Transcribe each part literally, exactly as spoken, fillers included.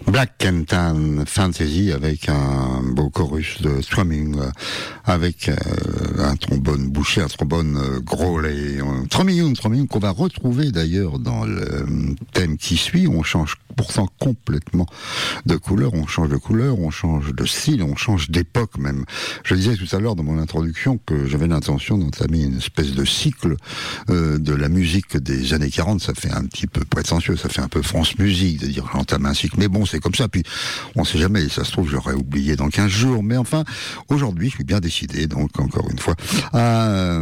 Black and Tan Fantasy avec un beau chorus de strumming, avec euh, un trombone bouché, un trombone euh, gros, et un trombone, trombone qu'on va retrouver d'ailleurs dans le thème qui suit. On change pourtant complètement de couleur, on change de couleur, on change de style, on change d'époque même. Je disais tout à l'heure dans mon introduction que j'avais l'intention d'entamer une espèce de cycle euh, de la musique des années quarante. Ça fait un petit peu prétentieux, ça fait un peu France Musique de dire j'entame un cycle, mais bon, c'est comme ça, puis on sait jamais, ça se trouve j'aurais oublié dans quinze jours, mais enfin aujourd'hui je suis bien décidé, donc encore une fois à euh,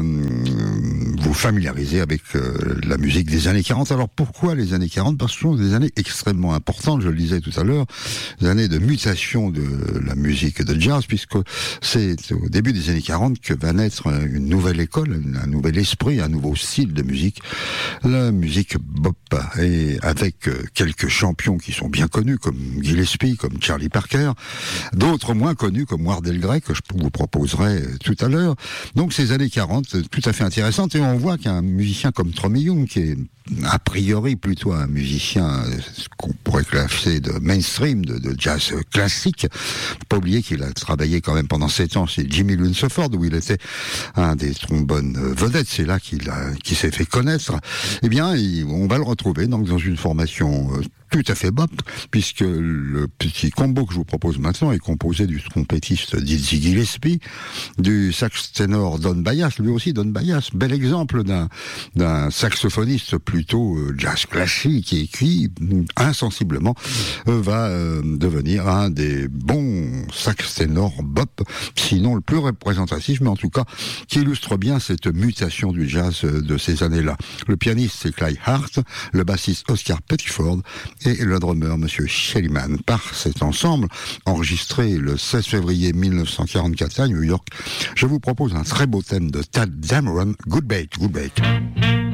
vous familiariser avec euh, la musique des années quarante. Alors pourquoi les années quarante? Parce que ce sont des années extrêmement importantes, je le disais tout à l'heure, des années de mutation de la musique de jazz, puisque c'est au début des années quarante que va naître une nouvelle école, un nouvel esprit, un nouveau style de musique, la musique bop, et avec quelques champions qui sont bien connus comme Gillespie, comme Charlie Parker, d'autres moins connus comme Wardell Gray, que je vous proposerai tout à l'heure. Donc ces années quarante, tout à fait intéressantes, et on voit qu'un musicien comme Tommy Young, qui est a priori plutôt un musicien, ce qu'on pourrait classer de mainstream, de, de jazz classique, faut pas oublier qu'il a travaillé quand même pendant sept ans chez Jimmy Lunceford, où il était un des trombones vedettes, c'est là qu'il a, qu'il s'est fait connaître. Eh bien, il, on va le retrouver donc dans une formation euh, tout à fait bop, puisque le petit combo que je vous propose maintenant est composé du trompettiste Dizzy Gillespie, du sax ténor Don Byas, lui aussi Don Byas, bel exemple d'un, d'un saxophoniste plutôt euh, jazz classique et qui, insensiblement, euh, va euh, devenir un des bons sax ténors bop, sinon le plus représentatif, mais en tout cas qui illustre bien cette mutation du jazz euh, de ces années-là. Le pianiste c'est Clyde Hart, le bassiste Oscar Pettiford, et le drummer, Monsieur Shellyman, par cet ensemble, enregistré le seize février mille neuf cent quarante-quatre à New York. Je vous propose un très beau thème de Tadd Dameron, Good Bait, Good Bait.